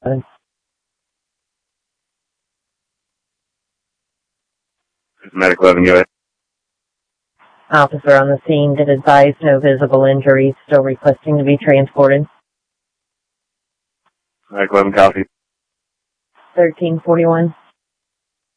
Medic 11 US. Officer on the scene did advise no visible injuries, still requesting to be transported. Medic 11 copy. 1341.